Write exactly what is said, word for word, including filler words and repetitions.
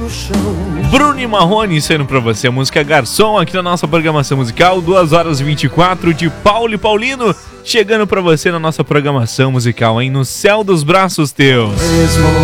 Bruno e Marrone saindo pra você a música Garçom aqui na nossa programação musical. duas horas e vinte e quatro de Paulo e Paulino chegando pra você na nossa programação musical, hein? No céu dos braços teus.